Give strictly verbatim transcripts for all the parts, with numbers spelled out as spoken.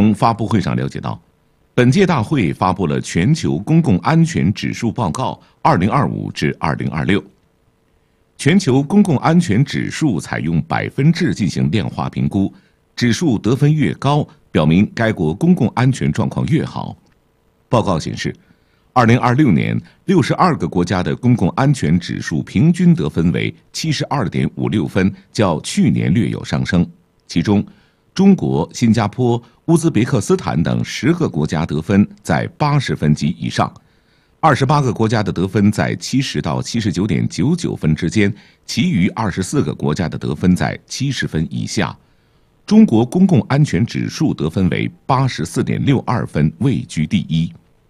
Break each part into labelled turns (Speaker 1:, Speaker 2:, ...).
Speaker 1: 从发布会上了解到，本届大会发布了全球公共安全指数报告二零二五至二零二六。全球公共安全指数采用百分制进行量化评估，指数得分越高，表明该国公共安全状况越好。报告显示，二零二六年六十二个国家的公共安全指数平均得分为 七十二点五六分，较去年略有上升。其中，中国、新加坡、乌兹别克斯坦等十个国家得分在八十分及以上，二十八个国家的得分在七十到七十九点九九分之间，其余二十四个国家的得分在七十分以下。中国公共安全指数得分为 八十四点六二分，位居第一。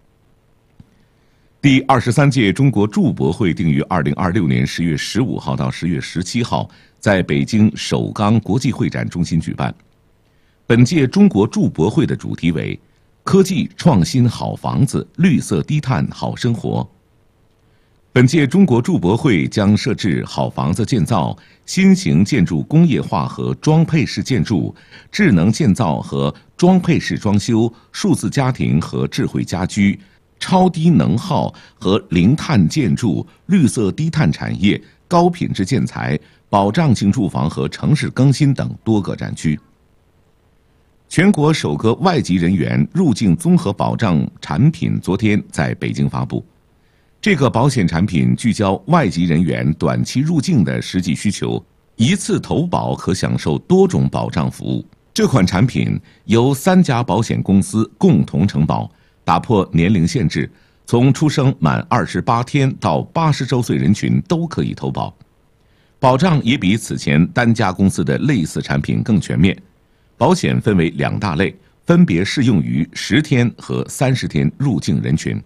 Speaker 1: 第二十三届中国驻博会定于二零二六年十月十五号到十月十七号在北京首钢国际会展中心举办。本届中国驻博会的主题为科技创新好房子，绿色低碳好生活。本届中国驻博会将设置好房子建造、新型建筑工业化和装配式建筑、智能建造和装配式装修、数字家庭和智慧家居、超低能耗和零碳建筑、绿色低碳产业、高品质建材、保障性住房和城市更新等多个展区。全国首个外籍人员入境综合保障产品昨天在北京发布。这个保险产品聚焦外籍人员短期入境的实际需求，一次投保可享受多种保障服务。这款产品由三家保险公司共同承保，打破年龄限制，从出生满二十八天到八十周岁人群都可以投保。保障也比此前单家公司的类似产品更全面。保险分为两大类，分别适用于十天和三十天入境人群。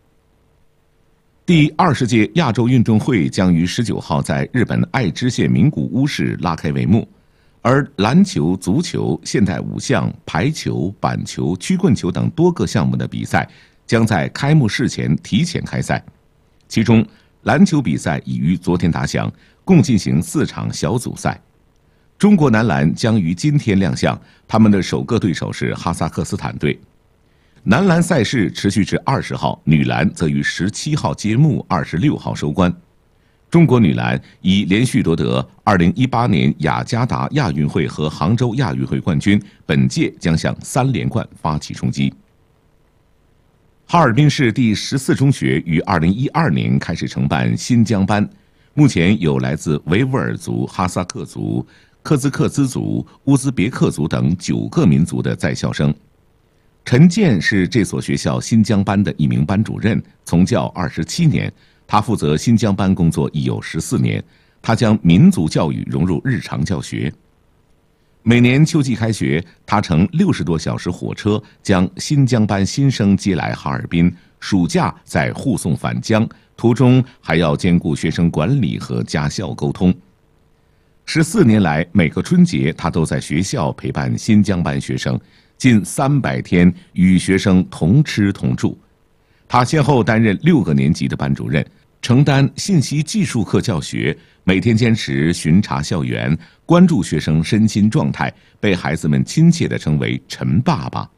Speaker 1: 第二十届亚洲运动会将于十九号在日本爱知县名古屋市拉开帷幕，而篮球、足球、现代五项、排球、板球、曲棍球等多个项目的比赛将在开幕式前提前开赛。其中，篮球比赛已于昨天打响，共进行四场小组赛。中国男篮将于今天亮相，他们的首个对手是哈萨克斯坦队。男篮赛事持续至二十号，女篮则于十七号揭幕，二十六号收官。中国女篮已连续夺得二零一八年雅加达亚运会和杭州亚运会冠军，本届将向三连冠发起冲击。哈尔滨市第十四中学于二零一二年开始承办新疆班，目前有来自维吾尔族、哈萨克族、柯兹克孜族、乌兹别克族等九个民族的在校生。陈建是这所学校新疆班的一名班主任，从教二十七年，他负责新疆班工作已有十四年。他将民族教育融入日常教学。每年秋季开学，他乘六十多小时火车将新疆班新生接来哈尔滨，暑假再护送返疆，途中还要兼顾学生管理和家校沟通。十四年来，每个春节他都在学校陪伴新疆班学生，近三百天与学生同吃同住。他先后担任六个年级的班主任，承担信息技术课教学，每天坚持巡查校园，关注学生身心状态，被孩子们亲切地称为陈爸爸。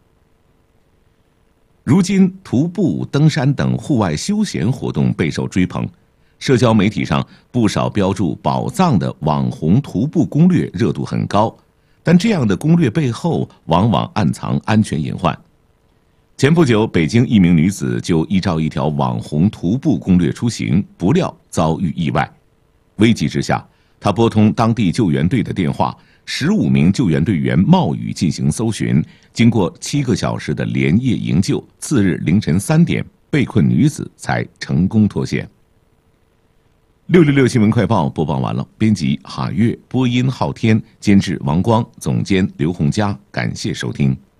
Speaker 1: 如今，徒步、登山等户外休闲活动备受追捧。社交媒体上不少标注宝藏的网红徒步攻略热度很高，但这样的攻略背后往往暗藏安全隐患。前不久，北京一名女子就依照一条网红徒步攻略出行，不料遭遇意外。危急之下，她拨通当地救援队的电话，十五名救援队员冒雨进行搜寻，经过七个小时的连夜营救，次日凌晨三点，被困女子才成功脱险。六六六新闻快报播报完了，编辑哈月，播音昊天，监制王光，总监刘洪佳，感谢收听。